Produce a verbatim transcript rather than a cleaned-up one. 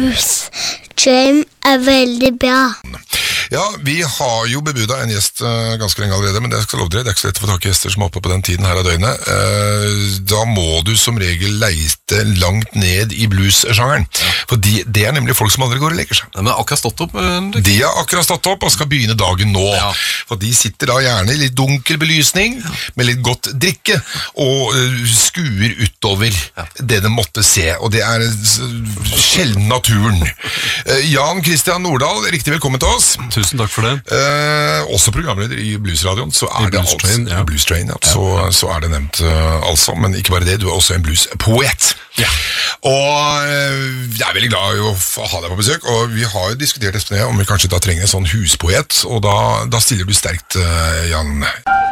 blues. James er veldig bra. Ja, vi har jo bebudet en gjest uh, ganske lenge allerede, men det skal lov dere, det er ikke så lett å få tak i gjester som er oppe på den tiden her av døgnet. Uh, da må du som regel leite langt ned i blues-sjangeren, ja. For de, det er nemlig folk som aldri går og leker seg. Ja, men akkurat stått opp? Uh, de har akkurat stått opp og skal begynne dagen nå, ja. For de sitter da gjerne i litt dunkel belysning, ja. Med litt godt drikke, og uh, skuer utover ja. Det de måtte se, og det er uh, sjelden naturen. Uh, Jan Christian Nordahl, riktig velkommen til oss. Tusen takk for det. Eh, også programleder i Bluesradioen, så er I det Blues Train, altså, ja. Blues Train, ja. Ja. Så, så er det nevnt uh, altså, men ikke bare det, du er også en bluespoet. Ja. Og uh, jeg er veldig glad i å ha deg på besøk, og vi har diskutert Espen, om vi kanskje da trenger en sånn huspoet, og da, da stiller du sterkt, uh, Jan.